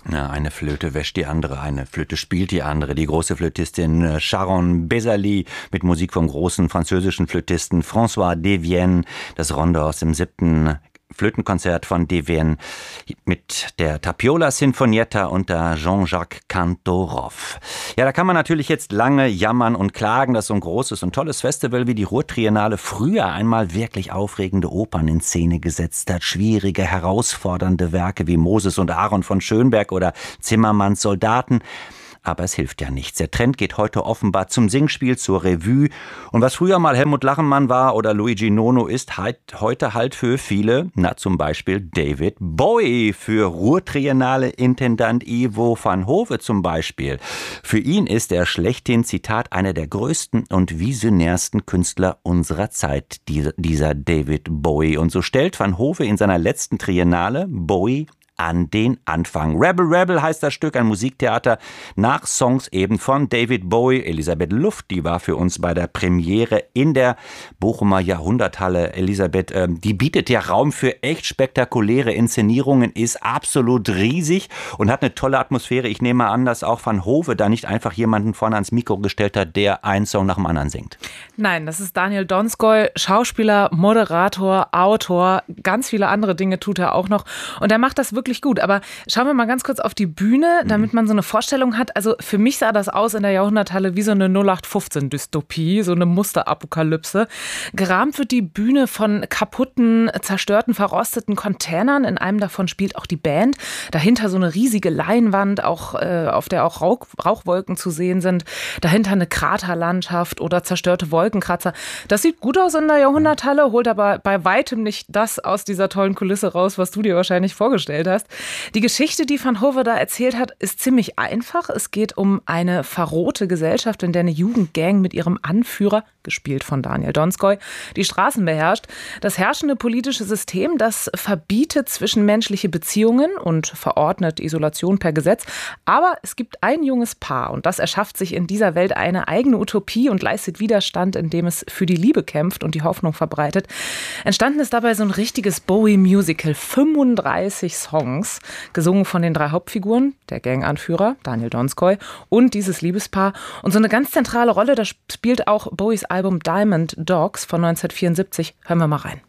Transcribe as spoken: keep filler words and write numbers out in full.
Ja, eine Flöte wäscht die andere, eine Flöte spielt die andere. Die große Flötistin Sharon Bezali mit Musik vom großen französischen Flötisten François Devienne. Das Rondo aus dem siebten Flötenkonzert von Devienne mit der Tapiola Sinfonietta unter Jean-Jacques Kantorov. Ja, da kann man natürlich jetzt lange jammern und klagen, dass so ein großes und tolles Festival wie die Ruhrtriennale früher einmal wirklich aufregende Opern in Szene gesetzt hat. Schwierige, herausfordernde Werke wie Moses und Aaron von Schönberg oder Zimmermanns Soldaten. Aber es hilft ja nichts. Der Trend geht heute offenbar zum Singspiel, zur Revue. Und was früher mal Helmut Lachenmann war oder Luigi Nono, ist halt heute halt für viele, na zum Beispiel David Bowie, für Ruhrtriennale Intendant Ivo van Hove zum Beispiel. Für ihn ist er schlechthin, Zitat, einer der größten und visionärsten Künstler unserer Zeit, dieser David Bowie. Und so stellt van Hove in seiner letzten Triennale Bowie an den Anfang. Rebel Rebel heißt das Stück, ein Musiktheater nach Songs eben von David Bowie. Elisabeth Luft, die war für uns bei der Premiere in der Bochumer Jahrhunderthalle. Elisabeth, äh, die bietet ja Raum für echt spektakuläre Inszenierungen, ist absolut riesig und hat eine tolle Atmosphäre. Ich nehme an, dass auch Van Hove da nicht einfach jemanden vorne ans Mikro gestellt hat, der einen Song nach dem anderen singt. Nein, das ist Daniel Donskoy, Schauspieler, Moderator, Autor, ganz viele andere Dinge tut er auch noch. Und er macht das wirklich gut, aber schauen wir mal ganz kurz auf die Bühne, damit man so eine Vorstellung hat. Also für mich sah das aus in der Jahrhunderthalle wie so eine null acht fünfzehn Dystopie, so eine Musterapokalypse. Gerahmt wird die Bühne von kaputten, zerstörten, verrosteten Containern. In einem davon spielt auch die Band. Dahinter so eine riesige Leinwand, auch, äh, auf der auch Rauch, Rauchwolken zu sehen sind. Dahinter eine Kraterlandschaft oder zerstörte Wolkenkratzer. Das sieht gut aus in der Jahrhunderthalle, holt aber bei weitem nicht das aus dieser tollen Kulisse raus, was du dir wahrscheinlich vorgestellt hast. Die Geschichte, die Van Hove da erzählt hat, ist ziemlich einfach. Es geht um eine verrohte Gesellschaft, in der eine Jugendgang mit ihrem Anführer, gespielt von Daniel Donskoy, die Straßen beherrscht. Das herrschende politische System, das verbietet zwischenmenschliche Beziehungen und verordnet Isolation per Gesetz. Aber es gibt ein junges Paar und das erschafft sich in dieser Welt eine eigene Utopie und leistet Widerstand, indem es für die Liebe kämpft und die Hoffnung verbreitet. Entstanden ist dabei so ein richtiges Bowie-Musical, fünfunddreißig Songs, gesungen von den drei Hauptfiguren, der Ganganführer Daniel Donskoy und dieses Liebespaar. Und so eine ganz zentrale Rolle, da spielt auch Bowies Album Diamond Dogs von neunzehnhundertvierundsiebzig. Hören wir mal rein.